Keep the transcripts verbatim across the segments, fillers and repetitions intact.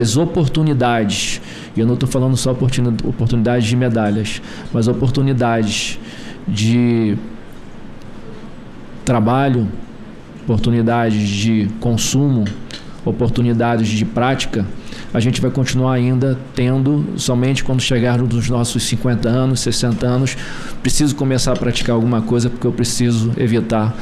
as oportunidades, e eu não estou falando só oportunidades de medalhas, mas oportunidades de trabalho, oportunidades de consumo, oportunidades de prática, a gente vai continuar ainda tendo somente quando chegarmos nos nossos cinquenta anos, sessenta anos. Preciso começar a praticar alguma coisa porque eu preciso evitar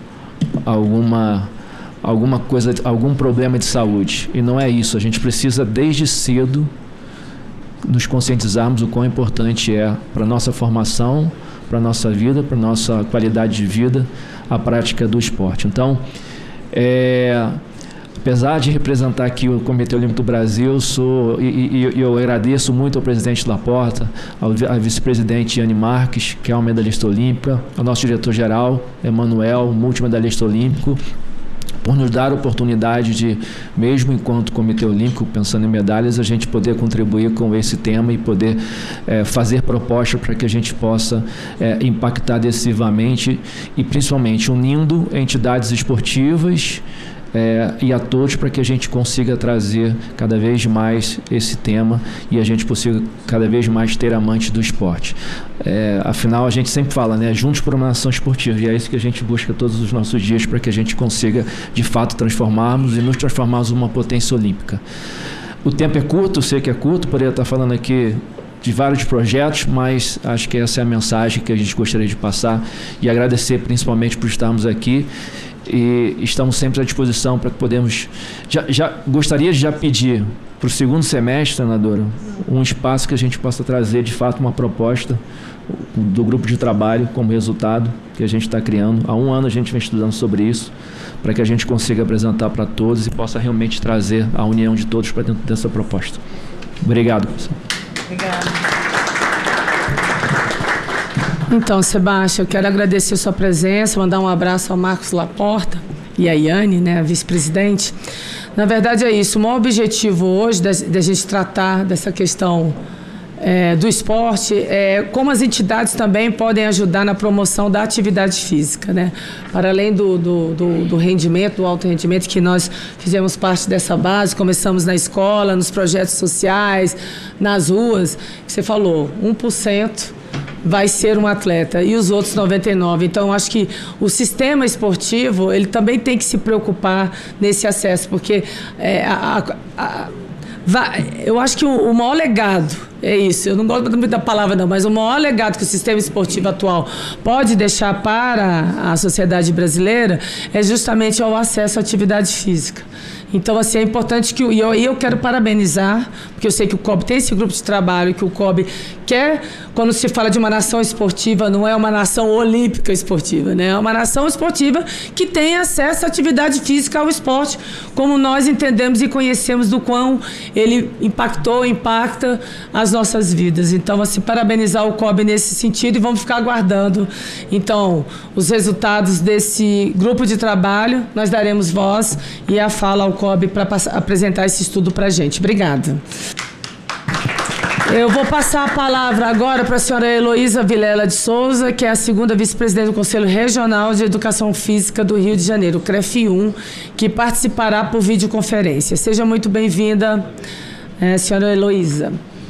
alguma, alguma coisa, algum problema de saúde. E não é isso, a gente precisa desde cedo nos conscientizarmos o quão importante é para a nossa formação, para a nossa vida, para a nossa qualidade de vida, a prática do esporte. Então, é... apesar de representar aqui o Comitê Olímpico do Brasil, sou, e, e eu agradeço muito ao presidente Laporta, ao, ao vice-presidente Yane Marques, que é uma medalhista olímpica, ao nosso diretor-geral, Emanuel, multimedalhista olímpico, por nos dar a oportunidade de, mesmo enquanto Comitê Olímpico, pensando em medalhas, a gente poder contribuir com esse tema e poder é, fazer propostas para que a gente possa é, impactar decisivamente e, principalmente, unindo entidades esportivas É, e a todos para que a gente consiga trazer cada vez mais esse tema e a gente consiga cada vez mais ter amantes do esporte. É, afinal, a gente sempre fala, né, juntos por uma nação esportiva, e é isso que a gente busca todos os nossos dias para que a gente consiga, de fato, transformarmos e nos transformarmos uma potência olímpica. O tempo é curto, eu sei que é curto, poderia estar falando aqui de vários projetos, mas acho que essa é a mensagem que a gente gostaria de passar e agradecer principalmente por estarmos aqui. E estamos sempre à disposição para que podemos... Já, já gostaria de já pedir para o segundo semestre, senadora, um espaço que a gente possa trazer, de fato, uma proposta do grupo de trabalho como resultado que a gente está criando. Há um ano a gente vem estudando sobre isso, para que a gente consiga apresentar para todos e possa realmente trazer a união de todos para dentro dessa proposta. Obrigado, professor. Obrigada. Então, Sebastião, eu quero agradecer a sua presença, mandar um abraço ao Marcos Laporta e a Yane, né, a vice-presidente. Na verdade é isso, o maior objetivo hoje da, da gente tratar dessa questão é, do esporte é como as entidades também podem ajudar na promoção da atividade física, né? Para além do, do, do, do rendimento, do alto rendimento, que nós fizemos parte dessa base, começamos na escola, nos projetos sociais, nas ruas, que você falou, um por cento vai ser um atleta e os outros noventa e nove por cento. Então, acho que o sistema esportivo, ele também tem que se preocupar nesse acesso, porque é, a, a, a, vai, eu acho que o, o maior legado, é isso, eu não gosto muito da palavra não, mas o maior legado que o sistema esportivo atual pode deixar para a sociedade brasileira é justamente o acesso à atividade física. Então, assim, é importante que... E eu, eu quero parabenizar, porque eu sei que o C O B tem esse grupo de trabalho, que o C O B quer, quando se fala de uma nação esportiva, não é uma nação olímpica esportiva, né? É uma nação esportiva que tem acesso à atividade física, ao esporte, como nós entendemos e conhecemos do quão ele impactou, impacta as nossas vidas. Então, assim, parabenizar o C O B nesse sentido e vamos ficar aguardando, então, os resultados desse grupo de trabalho. Nós daremos voz e a fala ao C O B para apresentar esse estudo para a gente. Obrigada. Eu vou passar a palavra agora para a senhora Heloísa Vilela de Souza, que é a segunda vice-presidente do Conselho Regional de Educação Física do Rio de Janeiro, C R E F um, que participará por videoconferência. Seja muito bem-vinda, é, senhora Heloísa.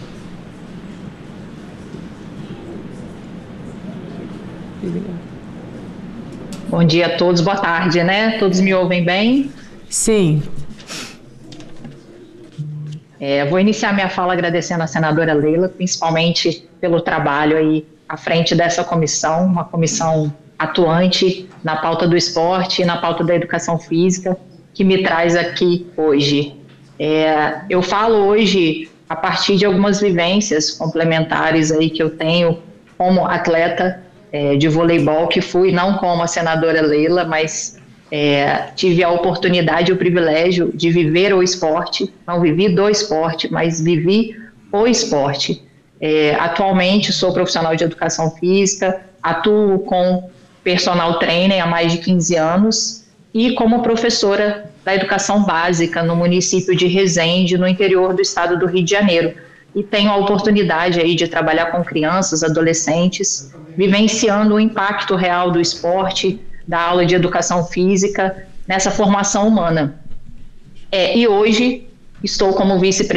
Bom dia a todos, boa tarde, né? Todos me ouvem bem? Sim. É, vou iniciar minha fala agradecendo a senadora Leila, principalmente pelo trabalho aí à frente dessa comissão, uma comissão atuante na pauta do esporte e na pauta da educação física, que me traz aqui hoje. É, eu falo hoje a partir de algumas vivências complementares aí que eu tenho como atleta é, de voleibol, que fui não como a senadora Leila, mas... É, tive a oportunidade e o privilégio de viver o esporte, não vivi do esporte, mas vivi o esporte. É, atualmente sou profissional de educação física, atuo com personal trainer há mais de quinze anos e como professora da educação básica no município de Resende, no interior do estado do Rio de Janeiro. E tenho a oportunidade aí de trabalhar com crianças, adolescentes, vivenciando o impacto real do esporte, da aula de educação física nessa formação humana. É, e hoje estou como vice-presidente